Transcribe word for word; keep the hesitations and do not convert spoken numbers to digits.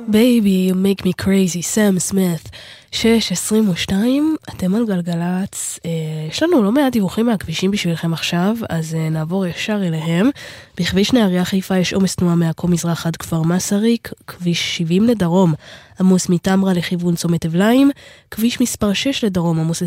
Baby, you make me crazy, סם סמית. שש עשרים ושתיים, אתם על גלגלץ. יש לנו לא מעט דיווחים מהכבישים בשבילכם עכשיו, אז נעבור ישר אליהם. בכביש נהריה חיפה יש עומס תנועה מעכו מזרח עד כפר מסריק, כביש שבעים לדרום, עמוס מתמרה לכיוון צומת אבליים, כביש מספר שש לדרום, עמוס